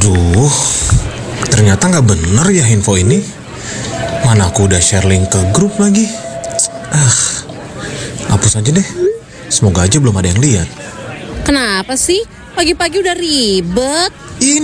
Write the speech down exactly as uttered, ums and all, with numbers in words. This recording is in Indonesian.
Aduh, ternyata nggak bener ya info ini. Mana aku udah share link ke grup lagi. Ah, hapus aja deh. Semoga aja belum ada yang lihat. Kenapa sih? Pagi-pagi udah ribet. Ini